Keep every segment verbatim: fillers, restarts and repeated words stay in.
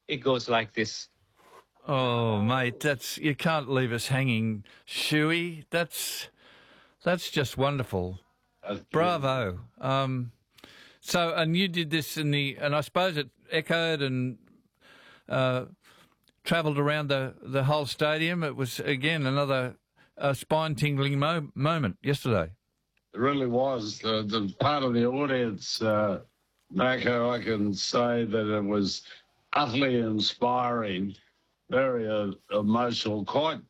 it goes like this. Oh, mate, that's you can't leave us hanging, Shuey. That's that's just wonderful. That's Bravo. Um, so, and you did this in the, and I suppose it echoed and uh, travelled around the, the whole stadium. It was, again, another uh, spine-tingling mo- moment yesterday. It really was. The, the part of the audience, uh, Macca, I can say that it was utterly inspiring, very uh, emotional, quite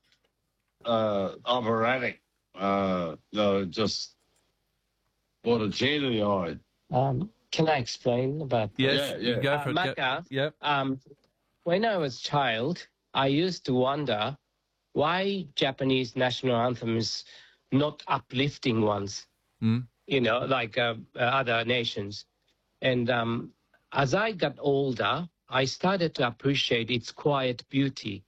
uh, operatic. Uh, no, just brought a tear to the eye. Um, can I explain about Yes, Yeah, yeah. you go Uh, for it. Macca, Go- Yep. Um, when I was a child, I used to wonder why Japanese national anthem is not uplifting ones, Mm. you know, like uh, uh, other nations. And um, as I got older, I started to appreciate its quiet beauty.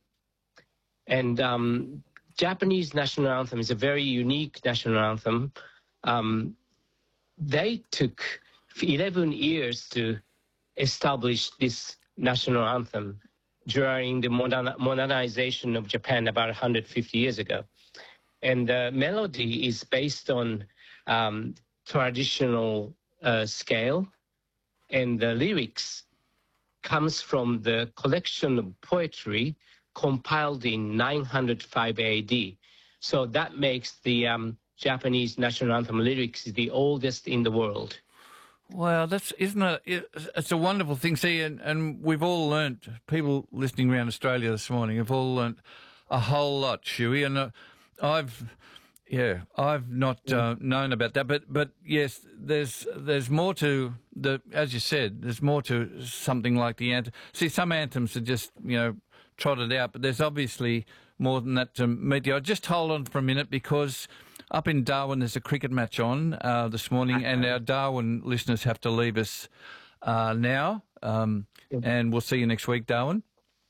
And um, Japanese national anthem is a very unique national anthem. Um, they took eleven years to establish this national anthem during the modern, modernization of Japan about one hundred fifty years ago. And the melody is based on um, traditional uh, scale, and the lyrics comes from the collection of poetry compiled in nine hundred five A D. So that makes the um, Japanese national anthem lyrics the oldest in the world. Well, that's isn't it? It's a wonderful thing. See, and, and we've all learnt. People listening around Australia this morning have all learnt a whole lot, Shuey. And uh, I've, yeah, I've not uh, known about that. But but yes, there's there's more to the, as you said, there's more to something like the anthem. See, some anthems are just you know trotted out, but there's obviously more than that to meet you. I'll just hold on for a minute because up in Darwin there's a cricket match on uh, this morning, and our Darwin listeners have to leave us uh, now. Um, and we'll see you next week, Darwin.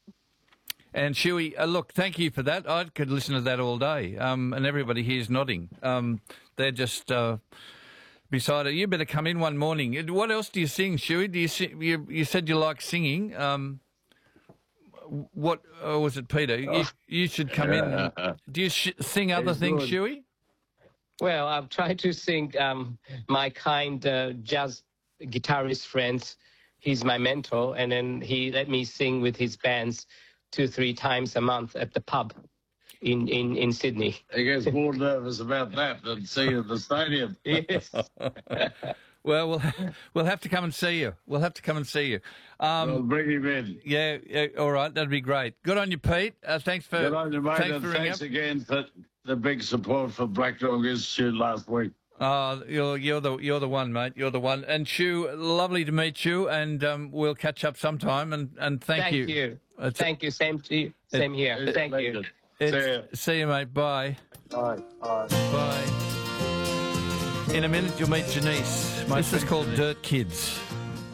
And Shuey, uh, look, thank you for that. I could listen to that all day, um, and everybody here's nodding. Um, they're just uh, beside it. You better come in one morning. What else do you sing, Shuey? Do you sing, you, you said you like singing. Um, what uh, was it, Peter? You, you should come in. And, do you sh- sing other It's things, good. Shuey? Well, I've tried to sing um, my kind uh, jazz guitarist friends. He's my mentor, and then he let me sing with his bands two, three times a month at the pub in, in, in Sydney. He gets more nervous about that than seeing at the stadium. Yes. Well, we'll we'll have to come and see you. We'll have to come and see you. Um, Well, bring him in. yeah, yeah, all right, that'd be great. Good on you, Pete. Uh, thanks for Good on you, mate, thanks and for ringing thanks up. again for the big support for Black Dog Institute last week. Oh, you're you're the you're the one, mate. You're the one. And Shu, lovely to meet you. And um, we'll catch up sometime. And, and thank, Thank you. you. It's- Thank you. Same to you. Same here. It's Thank you. splendid. it's- See ya. see you, mate. Bye. All right, all right. Bye. In a minute, you'll meet Janice. This is called Dirt Kids.